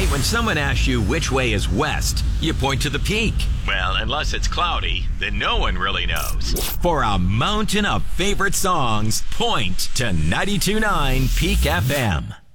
when someone asks you which way is west, you point to the peak. Well, unless it's cloudy, then no one really knows. For a mountain of favorite songs, point to 92.9 Peak FM.